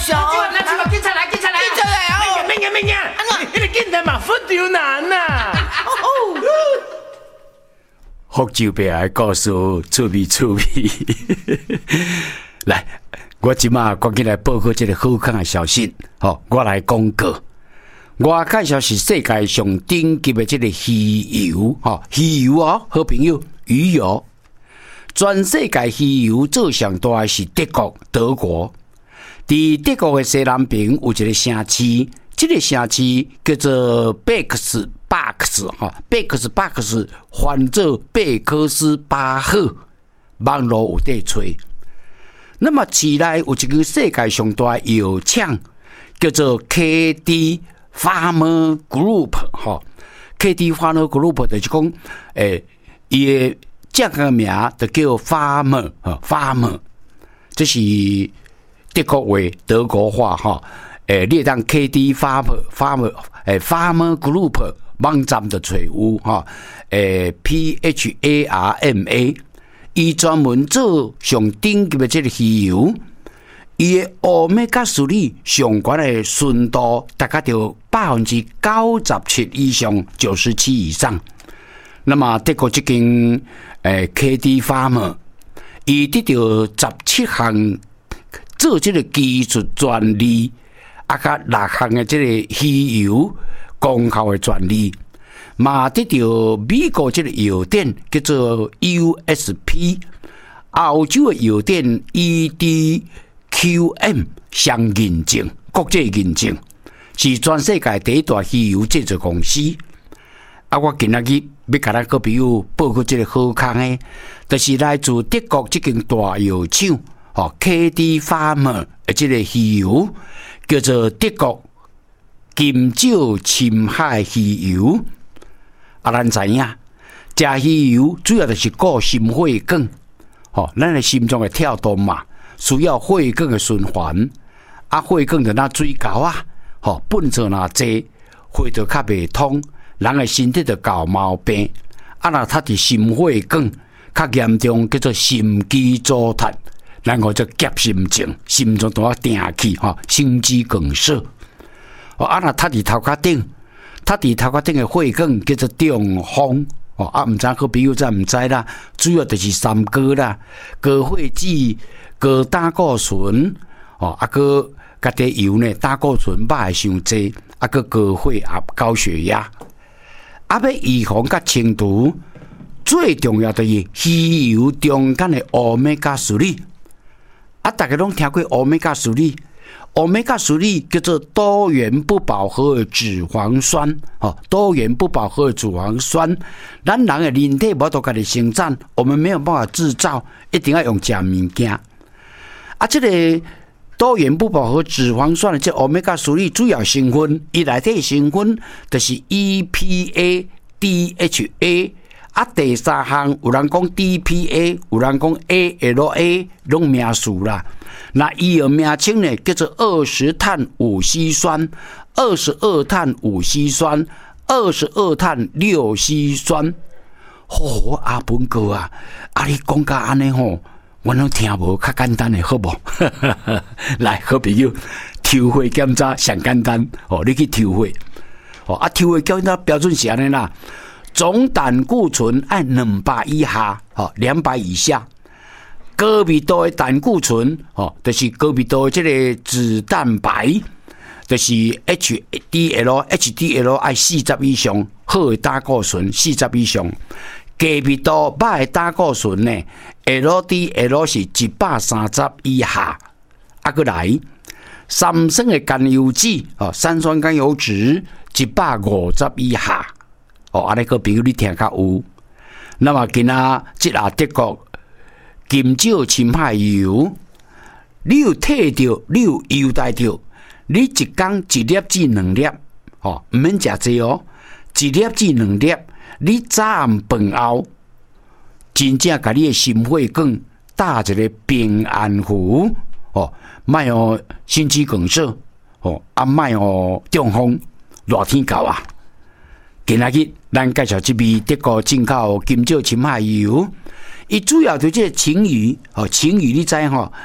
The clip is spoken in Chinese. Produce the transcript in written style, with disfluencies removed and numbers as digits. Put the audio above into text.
小， 来，警察来！ 警察来哦！ 免惊！那个警察嘛，非常难呐。 福州白的故事趣味。来，我即马赶紧来报告这个好康的消息。我来公告。我介绍是世界上顶级的这个鱼油，鱼油好朋友，鱼油。全世界鱼油做上大的是德国。伫德国的西南边有一个城市，这个城市叫做贝克斯巴克斯，翻做贝克斯巴赫，网络有地吹。那么市内有一个世界上大的药厂，叫做 KD Pharma Group，KD Pharma Group 就是讲，伊的这个名就叫 Pharma，这是德国话、德国话你会当 KD Pharma Group 网站的找有PHARMA， 伊专门做上顶级的这个鱼油。伊的欧米伽数里上悬的纯度大概就97%以上，97%以上。那么德国这间KD Pharma， 伊得到17项做这个技术专利，甲6项的这个鱼油功效的专利，嘛得到美国这个药典叫做 USP， 澳洲的药典 EDQM 相认证，国际认证，是全世界第一大鱼油制作公司。我今仔日要甲咱各朋友报告这个好康的，就是来自德国这间大药厂KD Pharma 的这个鱼油，叫做德国金蕉深海鱼油。咱知影，食鱼油主要就是顾心血管，咱的心脏会跳动嘛，需要血管的循环。血管就那水沟粪扫那济，血就较袂通。人的身体就搞毛病，若他伫心血管较严重，叫做心肌阻塞，然后就急心症，心脏都要停去，心肌梗塞。若他伫头壳顶的血管叫做中风，毋知好朋友知毋知啦？主要就是三高啦，高血脂、高胆固醇，个加啲油呢，胆固醇肉的伤济，个高血压、高血压。要预防甲清除，最重要的是鱼油中间的欧米伽数里。大家拢听过欧米伽数里，欧米伽数里叫做多元不饱和脂肪酸，多元不饱和脂肪酸，咱人的人体无法度家己生产，我们没有办法制造，一定要用食物件。这个多元不饱和脂肪酸的这欧米伽数里主要成分，伊内底成分就是 EPA、DHA， 第三项有人讲 DPA， 有人讲 ALA， 拢名词啦。那伊的名称呢，叫做20碳5烯酸、22碳5烯酸、22碳6烯酸。阿本哥啊，你讲甲安尼吼。我拢听无较简单的好无？来，好朋友，抽血检查上简单你去抽血抽血检查标准是安尼啦，总胆固醇按200以下，200以下。高密度的胆固醇就是高密度的这个脂蛋白，就是 HDL 爱40以上，好的胆固醇40以上。低密度歹的胆固醇呢 ，LDL 是130以下。再来，三酸的甘油酯三酸甘油酯150以下。安尼个朋友你听较有。那么今仔这德国金蕉深海油，你有摕到，你有优待到，你一天1粒至2粒，毋免食济1粒至2粒。你早暗饭后，真正甲你的心血管打一个平安符莫心肌梗塞莫中风，热天到啊！今仔日咱介绍这味德国进口金蕉深海油，伊主要就这个青鱼，青鱼你知